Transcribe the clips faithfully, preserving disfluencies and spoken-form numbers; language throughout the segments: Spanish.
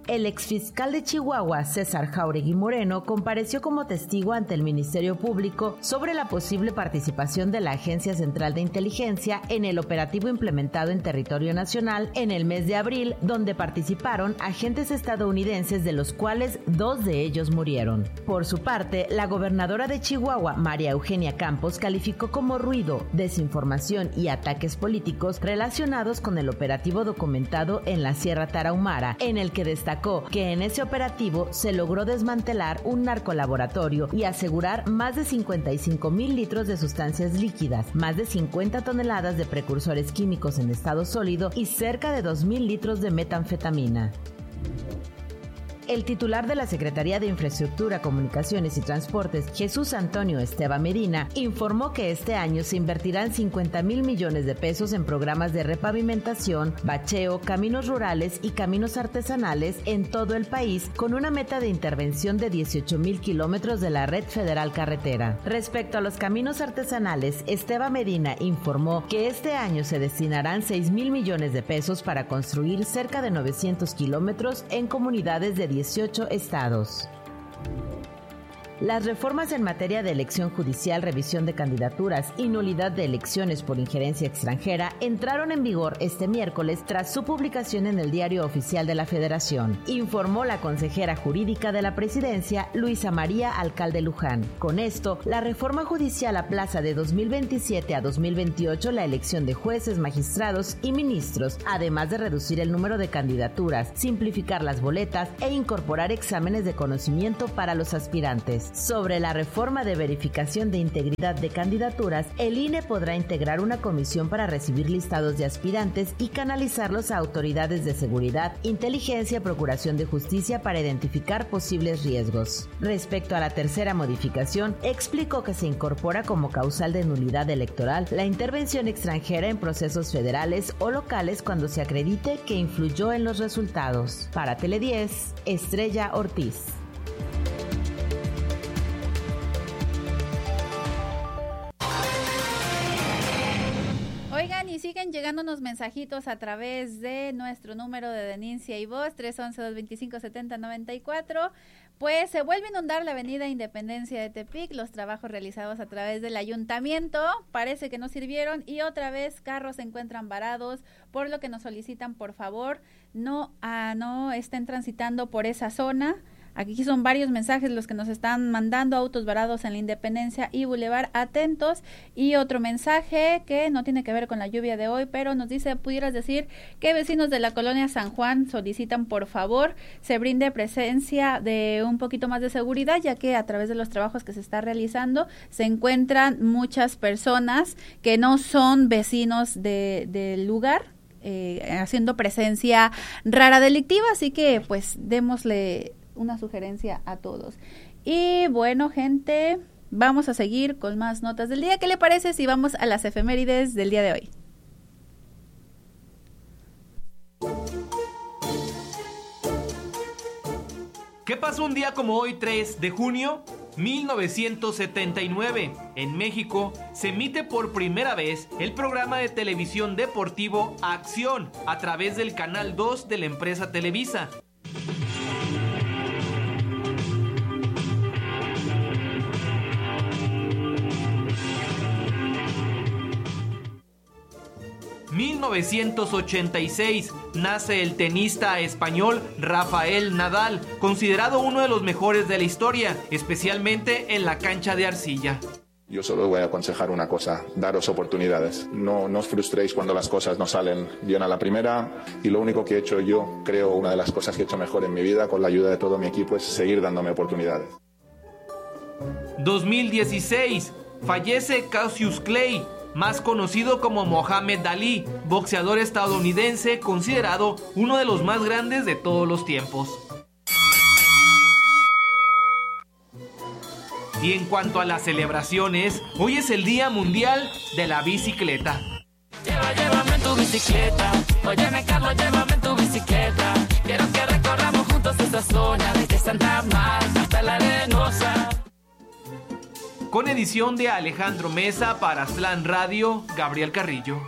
El exfiscal de Chihuahua, César Jáuregui Moreno, compareció como testigo ante el Ministerio Público sobre la posible participación de la Agencia Central de Inteligencia en el operativo implementado en territorio nacional en el mes de abril, donde participaron agentes estadounidenses, de los cuales dos de ellos murieron. Por su parte, la gobernadora de Chihuahua, María Eugenia Campos, calificó como ruido, desinformación y ataques políticos relacionados con el operativo documentado en la Sierra Tarahumara, en el que destacó que en ese operativo se logró desmantelar un narcolaboratorio y asegurar más de cincuenta y cinco mil litros de sustancias líquidas, más de cincuenta toneladas de precursores químicos en estado sólido y cerca de dos mil litros de metanfetamina. El titular de la Secretaría de Infraestructura, Comunicaciones y Transportes, Jesús Antonio Esteva Medina, informó que este año se invertirán cincuenta mil millones de pesos en programas de repavimentación, bacheo, caminos rurales y caminos artesanales en todo el país, con una meta de intervención de dieciocho mil kilómetros de la red federal carretera. Respecto a los caminos artesanales, Esteva Medina informó que este año se destinarán seis mil millones de pesos para construir cerca de novecientos kilómetros en comunidades de dieciocho estados. Las reformas en materia de elección judicial, revisión de candidaturas y nulidad de elecciones por injerencia extranjera entraron en vigor este miércoles tras su publicación en el Diario Oficial de la Federación, informó la consejera jurídica de la Presidencia, Luisa María Alcalde Luján. Con esto, la reforma judicial aplaza de dos mil veintisiete a dos mil veintiocho la elección de jueces, magistrados y ministros, además de reducir el número de candidaturas, simplificar las boletas e incorporar exámenes de conocimiento para los aspirantes. Sobre la reforma de verificación de integridad de candidaturas, el I N E podrá integrar una comisión para recibir listados de aspirantes y canalizarlos a autoridades de seguridad, inteligencia, procuración de justicia para identificar posibles riesgos. Respecto a la tercera modificación, explicó que se incorpora como causal de nulidad electoral la intervención extranjera en procesos federales o locales cuando se acredite que influyó en los resultados. Para Tele diez, Estrella Ortiz. Oigan, y siguen llegándonos mensajitos a través de nuestro número de denuncia y voz, tres once, dos veinticinco, setenta noventa y cuatro. Pues se vuelve a inundar la avenida Independencia de Tepic. Los trabajos realizados a través del ayuntamiento parece que no sirvieron y otra vez carros se encuentran varados, por lo que nos solicitan por favor no, ah, no estén transitando por esa zona. Aquí son varios mensajes los que nos están mandando, autos varados en la Independencia y Boulevard, atentos. Y otro mensaje que no tiene que ver con la lluvia de hoy, pero nos dice, pudieras decir que vecinos de la colonia San Juan solicitan por favor se brinde presencia de un poquito más de seguridad, ya que a través de los trabajos que se está realizando se encuentran muchas personas que no son vecinos de, del lugar, eh, haciendo presencia rara delictiva, así que pues démosle una sugerencia a todos. Y bueno, gente, vamos a seguir con más notas del día. ¿Qué le parece si vamos a las efemérides del día de hoy? ¿Qué pasó un día como hoy, tres de junio? mil novecientos setenta y nueve. En México se emite por primera vez el programa de televisión deportivo Acción a través del Canal dos de la empresa Televisa. mil novecientos ochenta y seis nace el tenista español Rafael Nadal, considerado uno de los mejores de la historia, especialmente en la cancha de arcilla. Yo solo voy a aconsejar una cosa, daros oportunidades. No, no os frustréis cuando las cosas no salen bien a la primera, y lo único que he hecho yo, creo una de las cosas que he hecho mejor en mi vida, con la ayuda de todo mi equipo, es seguir dándome oportunidades. dos mil dieciséis, fallece Cassius Clay, más conocido como Mohamed Ali, boxeador estadounidense considerado uno de los más grandes de todos los tiempos. Y en cuanto a las celebraciones, hoy es el Día Mundial de la Bicicleta. Lleva, llévame en tu bicicleta, óyeme Carlos, llévame en tu bicicleta. Quiero que recorramos juntos esta zona, desde Santa Marta hasta la Arenosa. Con edición de Alejandro Mesa para Aztlán Radio, Gabriel Carrillo.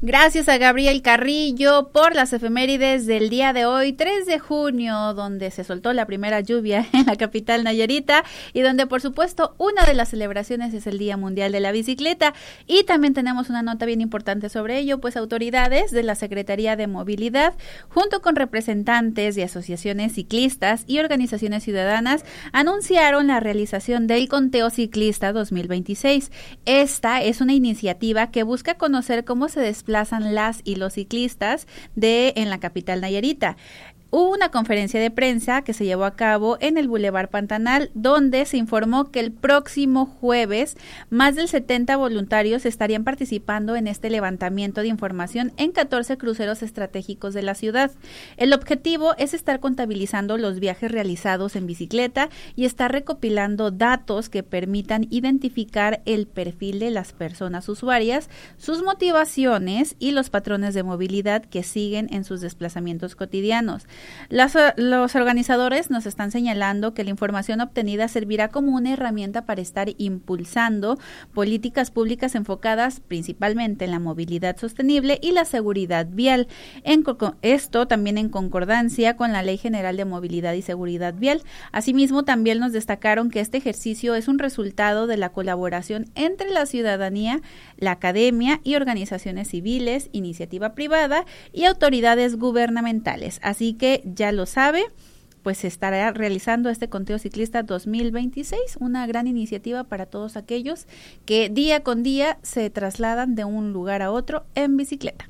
Gracias a Gabriel Carrillo por las efemérides del día de hoy, tres de junio, donde se soltó la primera lluvia en la capital nayarita y donde, por supuesto, una de las celebraciones es el Día Mundial de la Bicicleta. Y también tenemos una nota bien importante sobre ello, pues autoridades de la Secretaría de Movilidad, junto con representantes de asociaciones ciclistas y organizaciones ciudadanas, anunciaron la realización del Conteo Ciclista dos mil veintiséis. Esta es una iniciativa que busca conocer cómo se desplazan las y los ciclistas de en la capital nayarita. Hubo una conferencia de prensa que se llevó a cabo en el Boulevard Pantanal, donde se informó que el próximo jueves más del setenta voluntarios estarían participando en este levantamiento de información en catorce cruceros estratégicos de la ciudad. El objetivo es estar contabilizando los viajes realizados en bicicleta y estar recopilando datos que permitan identificar el perfil de las personas usuarias, sus motivaciones y los patrones de movilidad que siguen en sus desplazamientos cotidianos. Las, los organizadores nos están señalando que la información obtenida servirá como una herramienta para estar impulsando políticas públicas enfocadas principalmente en la movilidad sostenible y la seguridad vial. En, esto también en concordancia con la Ley General de Movilidad y Seguridad Vial. Asimismo, también nos destacaron que este ejercicio es un resultado de la colaboración entre la ciudadanía, la academia y organizaciones civiles, iniciativa privada y autoridades gubernamentales. Así que ya lo sabe, pues se estará realizando este Conteo Ciclista dos mil veintiséis, una gran iniciativa para todos aquellos que día con día se trasladan de un lugar a otro en bicicleta.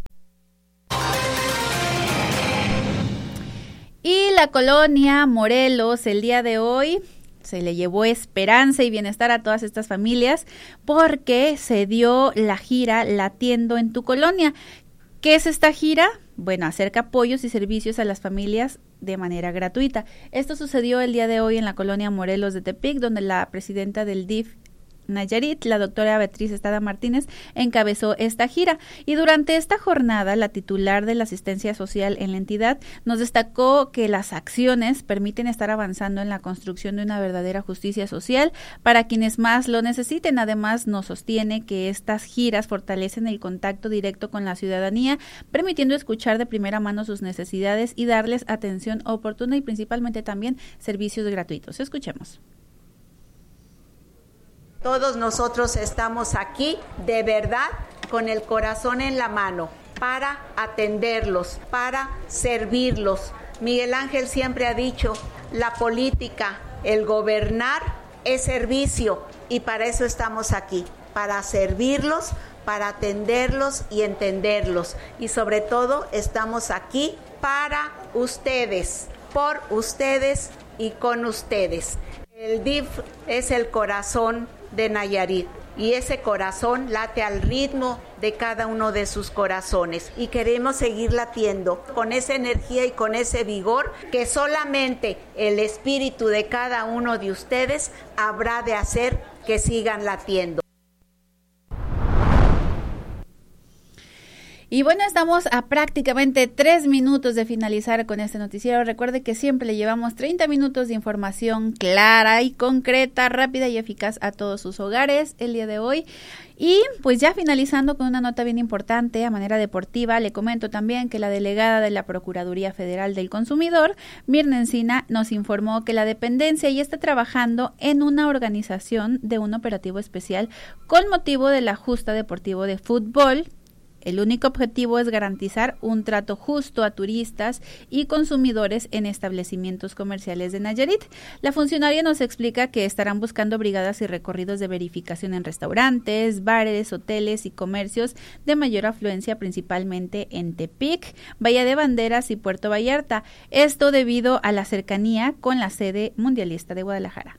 Y la colonia Morelos el día de hoy se le llevó esperanza y bienestar a todas estas familias porque se dio la gira Latiendo en tu Colonia. ¿Qué es esta gira? Bueno, acerca apoyos y servicios a las familias de manera gratuita. Esto sucedió el día de hoy en la colonia Morelos de Tepic, donde la presidenta del D I F Nayarit, la doctora Beatriz Estrada Martínez, encabezó esta gira. Y durante esta jornada, la titular de la asistencia social en la entidad nos destacó que las acciones permiten estar avanzando en la construcción de una verdadera justicia social para quienes más lo necesiten. Además, nos sostiene que estas giras fortalecen el contacto directo con la ciudadanía, permitiendo escuchar de primera mano sus necesidades y darles atención oportuna y principalmente también servicios gratuitos. Escuchemos. Todos nosotros estamos aquí de verdad con el corazón en la mano para atenderlos, para servirlos. Miguel Ángel siempre ha dicho, la política, el gobernar es servicio y para eso estamos aquí, para servirlos, para atenderlos y entenderlos. Y sobre todo estamos aquí para ustedes, por ustedes y con ustedes. El D I F es el corazón de Nayarit y ese corazón late al ritmo de cada uno de sus corazones y queremos seguir latiendo con esa energía y con ese vigor que solamente el espíritu de cada uno de ustedes habrá de hacer que sigan latiendo. Y bueno, estamos a prácticamente tres minutos de finalizar con este noticiero. Recuerde que siempre le llevamos treinta minutos de información clara y concreta, rápida y eficaz a todos sus hogares el día de hoy. Y pues ya finalizando con una nota bien importante a manera deportiva, le comento también que la delegada de la Procuraduría Federal del Consumidor, Mirna Encina, nos informó que la dependencia ya está trabajando en una organización de un operativo especial con motivo de la justa deportivo de fútbol. El único objetivo es garantizar un trato justo a turistas y consumidores en establecimientos comerciales de Nayarit. La funcionaria nos explica que estarán buscando brigadas y recorridos de verificación en restaurantes, bares, hoteles y comercios de mayor afluencia, principalmente en Tepic, Bahía de Banderas y Puerto Vallarta. Esto debido a la cercanía con la sede mundialista de Guadalajara.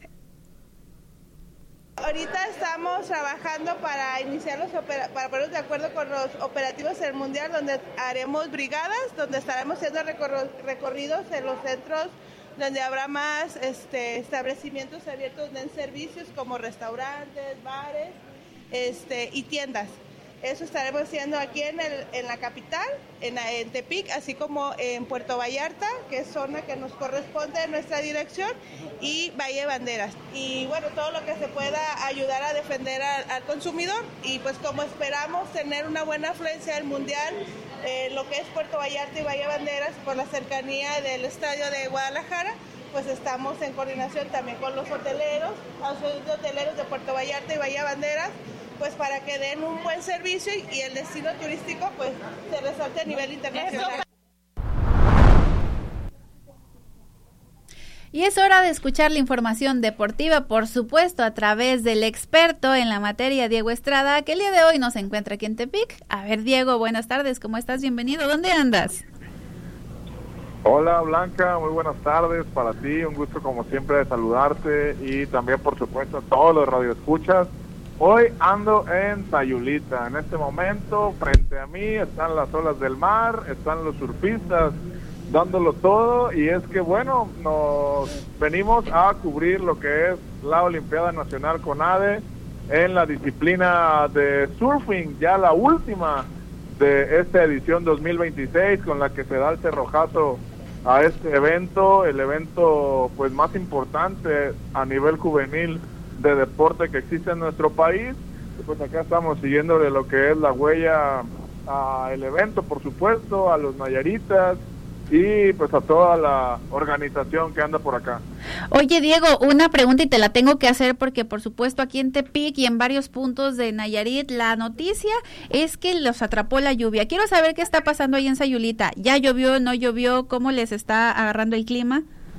Ahorita estamos trabajando para iniciar los opera- para ponernos de acuerdo con los operativos del Mundial, donde haremos brigadas, donde estaremos haciendo recorro- recorridos en los centros donde habrá más este, establecimientos abiertos en servicios como restaurantes, bares este, y tiendas. Eso estaremos haciendo aquí en, el, en la capital, en, en Tepic, así como en Puerto Vallarta, que es zona que nos corresponde en nuestra dirección, y Valle de Banderas. Y bueno, todo lo que se pueda ayudar a defender al, al consumidor. Y pues como esperamos tener una buena afluencia del Mundial, eh, lo que es Puerto Vallarta y Valle de Banderas, por la cercanía del estadio de Guadalajara, pues estamos en coordinación también con los hoteleros, los hoteleros de Puerto Vallarta y Valle de Banderas, pues para que den un buen servicio y el destino turístico pues se resalte a nivel internacional. Y es hora de escuchar la información deportiva, por supuesto, a través del experto en la materia, Diego Estrada, que el día de hoy nos encuentra aquí en Tepic. A ver, Diego, buenas tardes, ¿cómo estás? Bienvenido, ¿dónde andas? Hola Blanca, muy buenas tardes para ti, un gusto como siempre de saludarte y también por supuesto a todos los radioescuchas. Hoy ando en Sayulita, en este momento frente a mí están las olas del mar, están los surfistas dándolo todo y es que bueno, nos venimos a cubrir lo que es la Olimpiada Nacional CONADE en la disciplina de surfing, ya la última de esta edición dos mil veintiséis con la que se da el cerrojazo a este evento, el evento pues más importante a nivel juvenil de deporte que existe en nuestro país. Pues acá estamos siguiéndole lo que es la huella al evento, por supuesto, a los nayaritas y pues a toda la organización que anda por acá. Oye, Diego, una pregunta y te la tengo que hacer porque por supuesto aquí en Tepic y en varios puntos de Nayarit la noticia es que los atrapó la lluvia. Quiero saber qué está pasando ahí en Sayulita. ¿Ya llovió, no llovió? ¿Cómo les está agarrando el clima?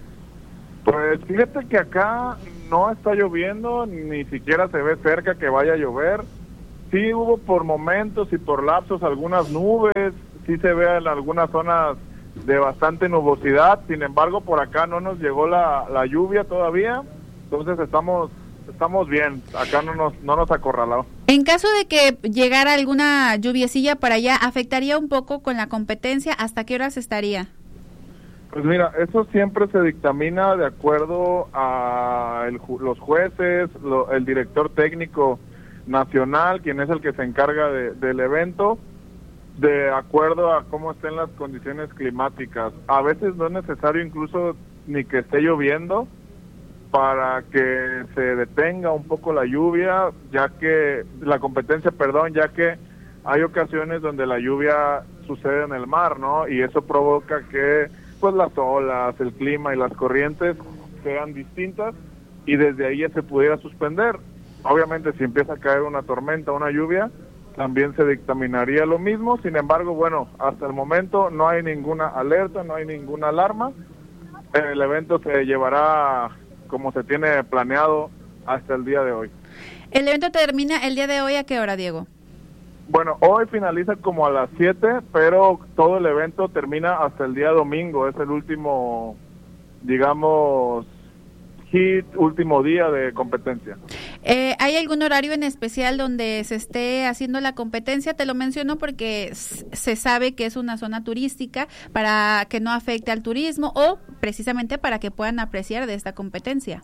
Pues fíjate que acá no está lloviendo, ni siquiera se ve cerca que vaya a llover. Sí hubo por momentos y por lapsos algunas nubes, sí se ve en algunas zonas de bastante nubosidad, sin embargo por acá no nos llegó la, la lluvia todavía, entonces estamos estamos bien, acá no nos no nos acorraló. En caso de que llegara alguna lluviecilla para allá, ¿afectaría un poco con la competencia? ¿Hasta qué horas estaría? Pues mira, eso siempre se dictamina de acuerdo a el, los jueces, lo, el director técnico nacional, quien es el que se encarga de, del evento, de acuerdo a cómo estén las condiciones climáticas. A veces no es necesario incluso ni que esté lloviendo para que se detenga un poco la lluvia, ya que la competencia, perdón, ya que hay ocasiones donde la lluvia sucede en el mar, ¿no? Y eso provoca que pues las olas, el clima y las corrientes sean distintas y desde ahí ya se pudiera suspender. Obviamente si empieza a caer una tormenta, una lluvia, también se dictaminaría lo mismo. Sin embargo, bueno, hasta el momento no hay ninguna alerta, no hay ninguna alarma. El evento se llevará como se tiene planeado hasta el día de hoy. ¿El evento termina el día de hoy a qué hora, Diego? Bueno, hoy finaliza como a las siete, pero todo el evento termina hasta el día domingo. Es el último, digamos, hit, último día de competencia. Eh, ¿Hay algún horario en especial donde se esté haciendo la competencia? Te lo menciono porque se sabe que es una zona turística para que no afecte al turismo o precisamente para que puedan apreciar de esta competencia.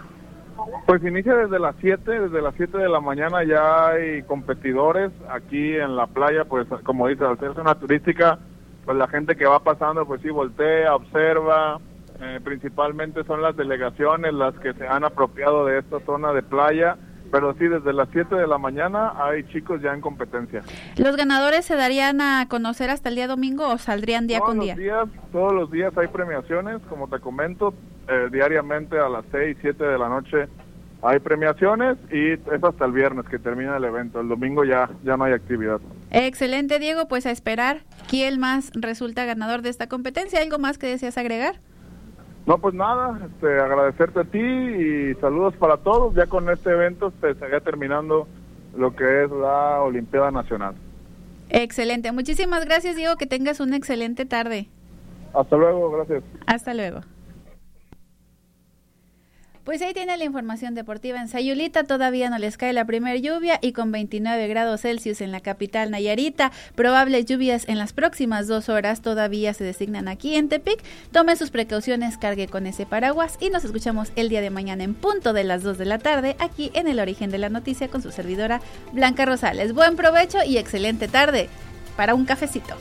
Pues inicia desde las siete, desde las siete de la mañana ya hay competidores aquí en la playa, pues como dices, al ser zona turística, pues la gente que va pasando pues sí voltea, observa. Eh, principalmente son las delegaciones las que se han apropiado de esta zona de playa, pero sí, desde las siete de la mañana hay chicos ya en competencia. ¿Los ganadores se darían a conocer hasta el día domingo o saldrían día todos con los día? Días, todos los días hay premiaciones, como te comento, eh, diariamente a las seis, siete de la noche hay premiaciones y es hasta el viernes que termina el evento. El domingo ya, ya no hay actividad. Excelente, Diego, pues a esperar quién más resulta ganador de esta competencia. ¿Algo más que deseas agregar? No, pues nada, este, agradecerte a ti y saludos para todos. Ya con este evento se estaría terminando lo que es la Olimpiada Nacional. Excelente, muchísimas gracias, Diego, que tengas una excelente tarde. Hasta luego, gracias. Hasta luego. Pues ahí tiene la información deportiva. En Sayulita todavía no les cae la primer lluvia y con veintinueve grados Celsius en la capital Nayarita. Probables lluvias en las próximas dos horas todavía se designan aquí en Tepic. Tome sus precauciones, cargue con ese paraguas y nos escuchamos el día de mañana en punto de las dos de la tarde aquí en El Origen de la Noticia con su servidora Blanca Rosales. Buen provecho y excelente tarde para un cafecito.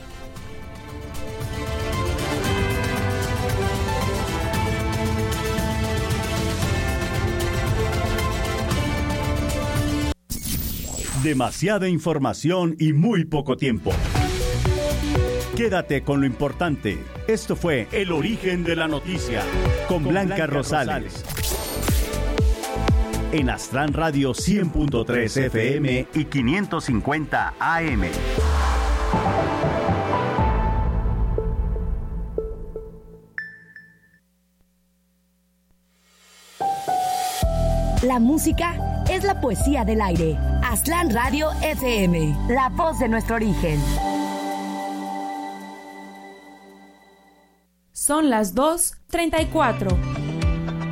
Demasiada información y muy poco tiempo. Quédate con lo importante. Esto fue El Origen de la Noticia con, con Blanca, Blanca Rosales. Rosales. En Astran Radio cien punto tres F M y quinientos cincuenta A M. La música es la poesía del aire. Astran Radio F M, la voz de nuestro origen. Son las dos treinta y cuatro.